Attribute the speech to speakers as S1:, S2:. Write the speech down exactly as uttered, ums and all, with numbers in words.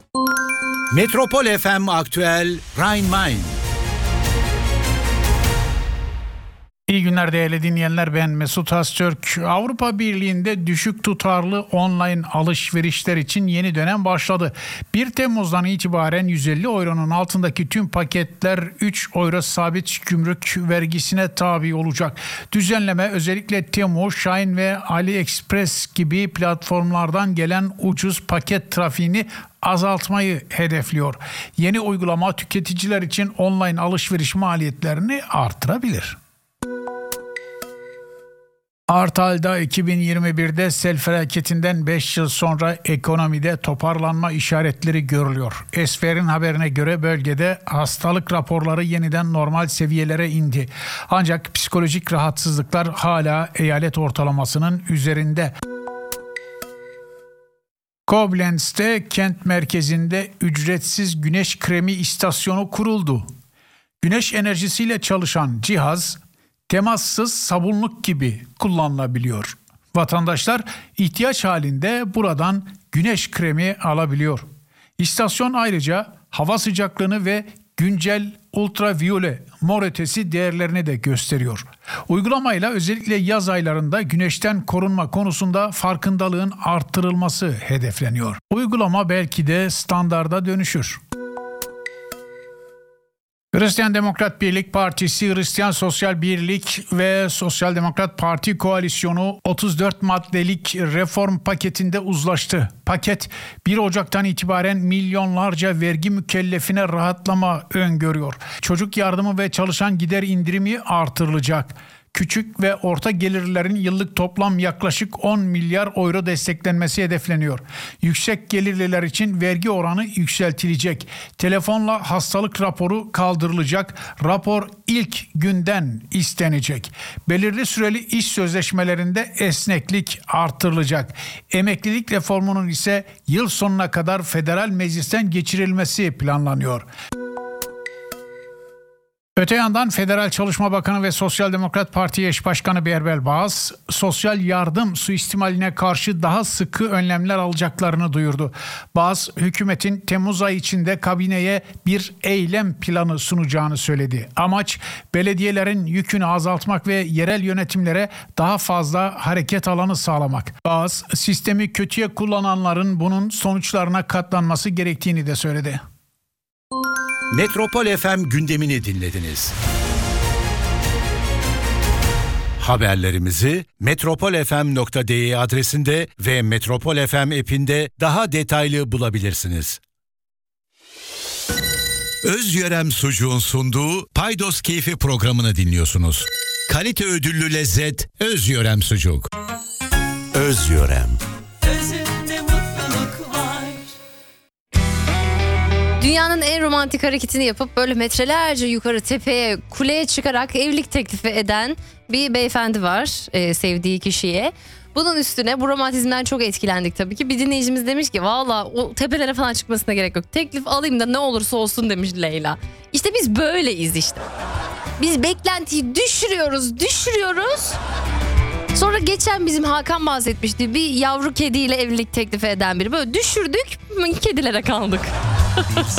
S1: Metropol F M Aktüel Rhein-Main.
S2: İyi günler değerli dinleyenler, ben Mesut Öztürk. Avrupa Birliği'nde düşük tutarlı online alışverişler için yeni dönem başladı. bir Temmuz'dan itibaren yüz elli euronun altındaki tüm paketler üç euro sabit gümrük vergisine tabi olacak. Düzenleme özellikle Temu, Shein ve AliExpress gibi platformlardan gelen ucuz paket trafiğini azaltmayı hedefliyor. Yeni uygulama tüketiciler için online alışveriş maliyetlerini artırabilir. Artal'da iki bin yirmi birde sel felaketinden beş yıl sonra ekonomide toparlanma işaretleri görülüyor. Esfer'in haberine göre bölgede hastalık raporları yeniden normal seviyelere indi. Ancak psikolojik rahatsızlıklar hala eyalet ortalamasının üzerinde. Koblenz'te kent merkezinde ücretsiz güneş kremi istasyonu kuruldu. Güneş enerjisiyle çalışan cihaz temassız sabunluk gibi kullanılabiliyor. Vatandaşlar ihtiyaç halinde buradan güneş kremi alabiliyor. İstasyon ayrıca hava sıcaklığını ve güncel ultraviyole mor ötesi değerlerini de gösteriyor. Uygulamayla özellikle yaz aylarında güneşten korunma konusunda farkındalığın arttırılması hedefleniyor. Uygulama belki de standarda dönüşür. Hristiyan Demokrat Birlik Partisi, Hristiyan Sosyal Birlik ve Sosyal Demokrat Parti koalisyonu otuz dört maddelik reform paketinde uzlaştı. Paket bir Ocak'tan itibaren milyonlarca vergi mükellefine rahatlama öngörüyor. Çocuk yardımı ve çalışan gider indirimi artırılacak. Küçük ve orta gelirlerin yıllık toplam yaklaşık on milyar euro desteklenmesi hedefleniyor. Yüksek gelirliler için vergi oranı yükseltilecek. Telefonla hastalık raporu kaldırılacak. Rapor ilk günden istenecek. Belirli süreli iş sözleşmelerinde esneklik artırılacak. Emeklilik reformunun ise yıl sonuna kadar federal meclisten geçirilmesi planlanıyor. Öte yandan Federal Çalışma Bakanı ve Sosyal Demokrat Parti eş başkanı Berbel Bağız, sosyal yardım suistimaline karşı daha sıkı önlemler alacaklarını duyurdu. Bağız, hükümetin Temmuz ayı içinde kabineye bir eylem planı sunacağını söyledi. Amaç, belediyelerin yükünü azaltmak ve yerel yönetimlere daha fazla hareket alanı sağlamak. Bağız, sistemi kötüye kullananların bunun sonuçlarına katlanması gerektiğini de söyledi.
S1: Metropol F M gündemini dinlediniz. Haberlerimizi metropol f m nokta d e adresinde ve Metropol F M app'inde daha detaylı bulabilirsiniz. Özyörem Sucuğun sunduğu Paydos Keyfi programını dinliyorsunuz. Kalite ödüllü lezzet Özyörem Sucuk. Özyörem.
S3: Dünyanın en romantik hareketini yapıp böyle metrelerce yukarı tepeye, kuleye çıkarak evlilik teklifi eden bir beyefendi var e, sevdiği kişiye. Bunun üstüne bu romantizmden çok etkilendik tabii ki. Bir dinleyicimiz demiş ki valla o tepelere falan çıkmasına gerek yok. Teklif alayım da ne olursa olsun demiş Leyla. İşte biz böyleyiz işte. Biz beklentiyi düşürüyoruz, düşürüyoruz. Sonra geçen bizim Hakan bahsetmişti. Bir yavru kediyle evlilik teklifi eden biri. Böyle düşürdük, kedilere kaldık.